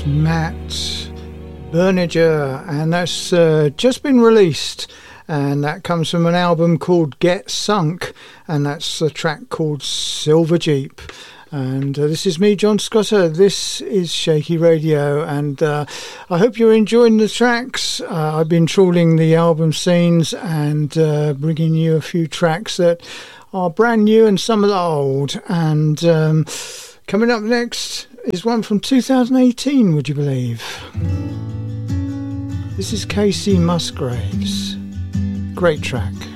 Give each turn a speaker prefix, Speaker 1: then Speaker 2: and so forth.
Speaker 1: Matt Berninger, and that's just been released, and that comes from an album called Get Sunk, and that's a track called Silver Jeep. And this is me, John Scotter. This is Shaky Radio, and I hope you're enjoying the tracks. I've been trawling the album scenes and bringing you a few tracks that are brand new and some of the old. And coming up next is one from 2018, would you believe? This is Casey Musgraves. Great track.